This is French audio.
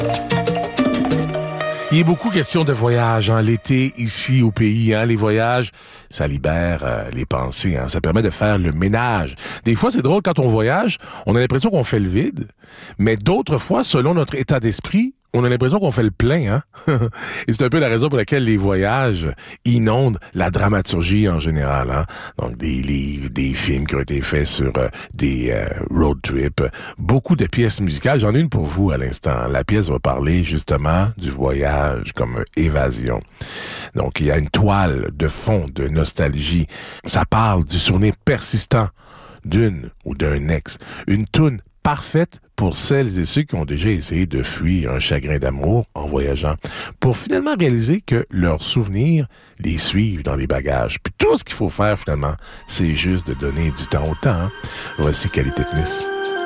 Il est beaucoup question de voyage, l'été, ici au pays. Les voyages, ça libère les pensées. Ça permet de faire le ménage. Des fois, c'est drôle, quand on voyage, on a l'impression qu'on fait le vide. Mais d'autres fois, selon notre état d'esprit, on a l'impression qu'on fait le plein. Et c'est un peu la raison pour laquelle les voyages inondent la dramaturgie en général. Donc, des livres, des films qui ont été faits sur des road trips. Beaucoup de pièces musicales. J'en ai une pour vous à l'instant. La pièce va parler justement du voyage comme évasion. Donc, il y a une toile de fond de nostalgie. Ça parle du souvenir persistant d'une ou d'un ex. Une toune parfaite pour celles et ceux qui ont déjà essayé de fuir un chagrin d'amour en voyageant, pour finalement réaliser que leurs souvenirs les suivent dans les bagages. Puis tout ce qu'il faut faire finalement, c'est juste de donner du temps au temps. Voici Qualité Smith.